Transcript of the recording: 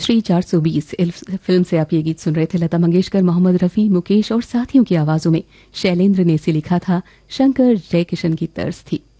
Shri 420 film से आप ये गीत सुन रहे थे। लता मंगेशकर, मोहम्मद रफी, मुकेश और साथियों की आवाजों में शैलेंद्र ने इसे लिखा था। शंकर जयकिशन की तर्ज थी।